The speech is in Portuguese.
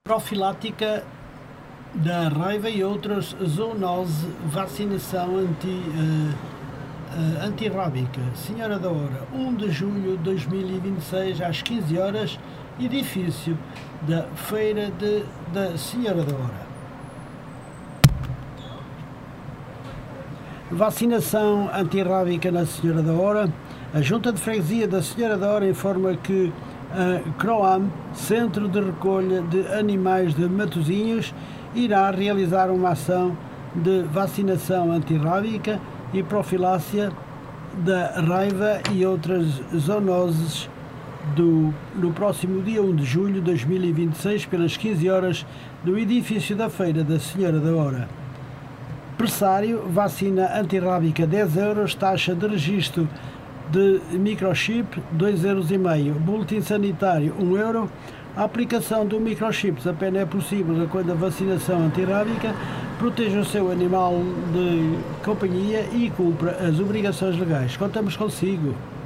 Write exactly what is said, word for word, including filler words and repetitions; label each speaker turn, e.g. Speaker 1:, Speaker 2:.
Speaker 1: Profilática da raiva e outras zoonoses, vacinação anti, uh, uh, antirrábica. Senhora da Hora, um de julho de dois mil e vinte e seis, às quinze horas, edifício da Feira de, da Senhora da Hora. Vacinação antirrábica na Senhora da Hora. A Junta de Freguesia da Senhora da Hora informa que a CROAM, Centro de Recolha de Animais de Matosinhos, irá realizar uma ação de vacinação antirrábica e profilácia da raiva e outras zoonoses do, no próximo dia um de julho de dois mil e vinte e seis, pelas quinze horas, no edifício da Feira da Senhora da Hora. Pressário, vacina antirrábica dez euros, taxa de registro de microchip dois euros e meio, boletim sanitário um euro. A aplicação do microchip apenas é possível quando a vacinação antirrábica proteja o seu animal de companhia e cumpra as obrigações legais. Contamos consigo.